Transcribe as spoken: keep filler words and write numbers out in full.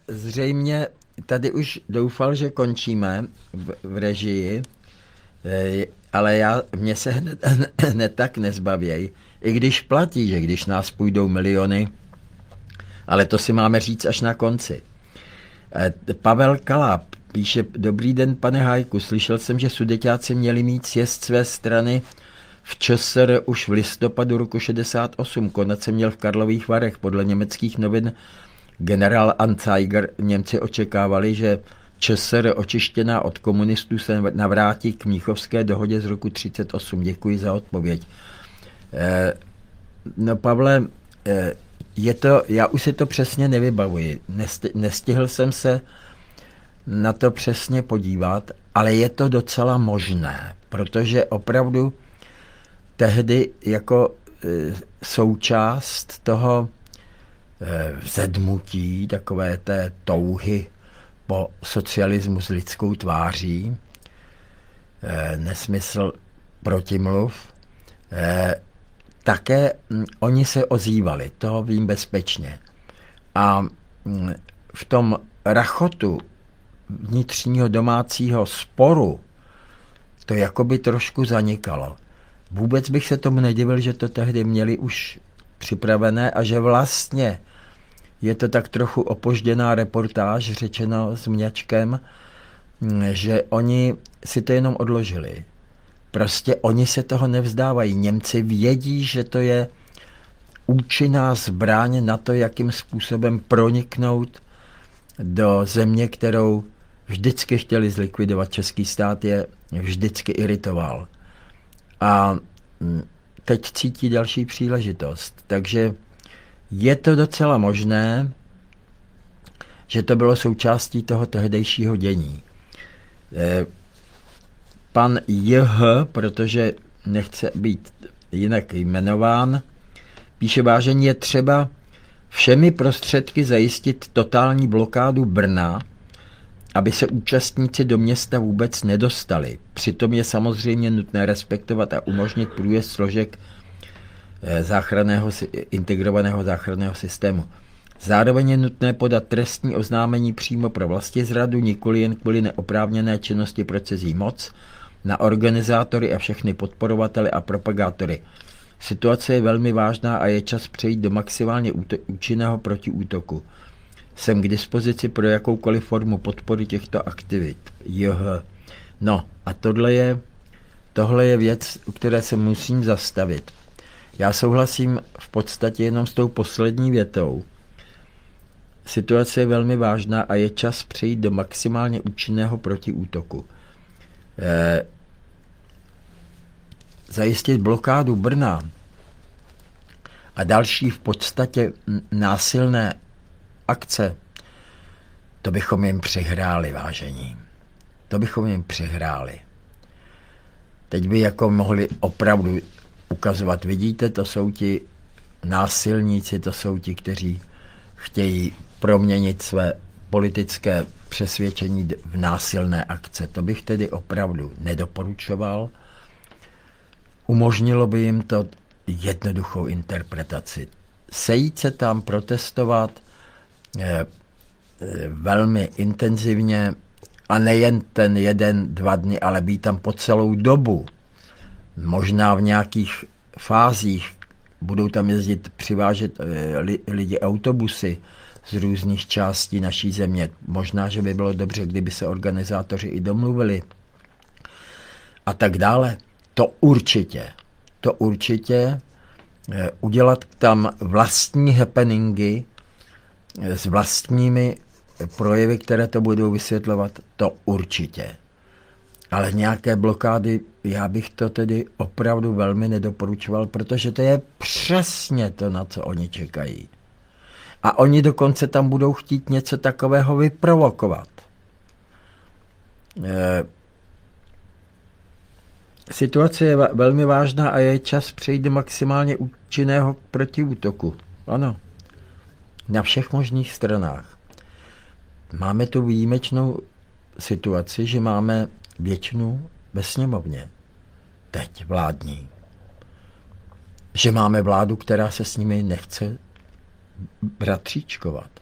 zřejmě tady už doufal, že končíme v, v režii, eh, ale já, mě se hned, hned tak nezbavěj. I když platí, že když nás půjdou miliony, ale to si máme říct až na konci. Eh, Pavel Kaláp píše: Dobrý den, pane Hájku, slyšel jsem, že Sudeťáci měli mít sjezd své strany v ČSR už v listopadu roku šedesát osm. Konec se měl v Karlových Varech. Podle německých novin Generál Anzeiger Němci očekávali, že ČSR očištěná od komunistů se navrátí k Mnichovské dohodě z roku třicet osm. Děkuji za odpověď. Eh, no Pavle, eh, je to, já už si to přesně nevybavuji. Nesti, nestihl jsem se na to přesně podívat, ale je to docela možné, protože opravdu tehdy jako e, součást toho e, vzedmutí, takové té touhy po socialismu s lidskou tváří, e, nesmysl protimluv, e, také m, oni se ozývali, to vím bezpečně. A m, v tom rachotu vnitřního domácího sporu to jakoby trošku zanikalo. Vůbec bych se tomu nedivil, že to tehdy měli už připravené a že vlastně je to tak trochu opožděná reportáž, řečeno s mňačkem, že oni si to jenom odložili. Prostě oni se toho nevzdávají. Němci vědí, že to je účinná zbraň na to, jakým způsobem proniknout do země, kterou vždycky chtěli zlikvidovat. Český stát je vždycky iritoval. A teď cítí další příležitost. Takže je to docela možné, že to bylo součástí toho tehdejšího dění. Pan J H, protože nechce být jinak jmenován, píše: Vážení, je třeba všemi prostředky zajistit totální blokádu Brna, aby se účastníci do města vůbec nedostali. Přitom je samozřejmě nutné respektovat a umožnit průjezd složek záchranného, integrovaného záchranného systému. Zároveň je nutné podat trestní oznámení přímo pro vlastizradu, nikoli jen kvůli neoprávněné činnosti pro cizí moc, na organizátory a všechny podporovatele a propagátory. Situace je velmi vážná a je čas přejít do maximálně účinného protiútoku. Jsem k dispozici pro jakoukoliv formu podpory těchto aktivit. Joh. No a tohle je, tohle je věc, u které se musím zastavit. Já souhlasím v podstatě jenom s tou poslední větou. Situace je velmi vážná a je čas přejít do maximálně účinného protiútoku. Eh, zajistit blokádu Brna a další v podstatě násilné akce, to bychom jim přehráli, vážení. To bychom jim přehráli. Teď by jako mohli opravdu ukazovat, vidíte, to jsou ti násilníci, to jsou ti, kteří chtějí proměnit své politické přesvědčení v násilné akce. To bych tedy opravdu nedoporučoval. Umožnilo by jim to jednoduchou interpretaci. Sejít se tam, protestovat eh, eh, velmi intenzivně a nejen ten jeden, dva dny, ale být tam po celou dobu. Možná v nějakých fázích budou tam jezdit, přivážet eh, li, lidi autobusy z různých částí naší země. Možná, že by bylo dobře, kdyby se organizátoři i domluvili. A tak dále. To určitě. To určitě. Udělat tam vlastní happeningy s vlastními projevy, které to budou vysvětlovat, to určitě. Ale nějaké blokády, já bych to tedy opravdu velmi nedoporučoval, protože to je přesně to, na co oni čekají. A oni dokonce tam budou chtít něco takového vyprovokovat. E, situace je velmi vážná a je čas přejít do maximálně účinného protiútoku. Ano. Na všech možných stranách. Máme tu výjimečnou situaci, že máme většinu ve sněmovně. Teď vládní. Že máme vládu, která se s nimi nechce bratříčkovat.